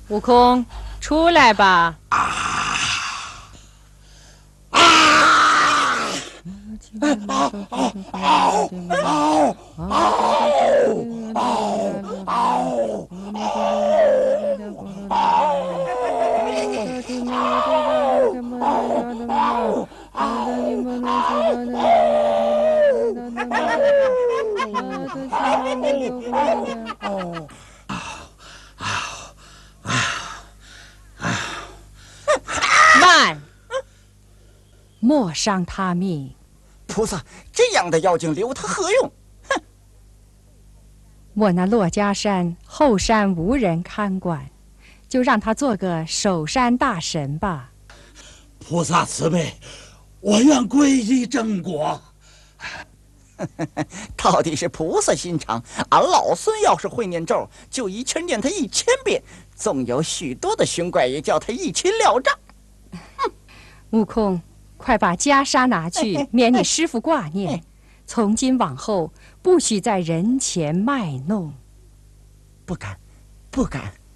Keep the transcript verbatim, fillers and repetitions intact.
悟空，出来吧！啊啊！ 慢，莫伤他命。 菩萨，这样的妖精留他何用？哼！ 我那珞珈山后山无人看管，就让他做个守山大神吧。 菩萨慈悲，我愿皈依正果。 到底是菩萨心肠，俺老孙要是会念咒，就一气念他一千遍；纵有许多的凶怪，也叫他一起了账。 悟空，快把袈裟拿去，免你师父挂念。从今往后，不许在人前卖弄。 不敢，不敢。